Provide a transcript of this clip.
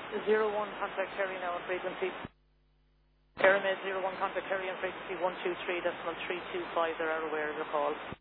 01, contact Kerry now on frequency. Aeromed 01, contact Kerry on frequency 123.325, they're aware of your call.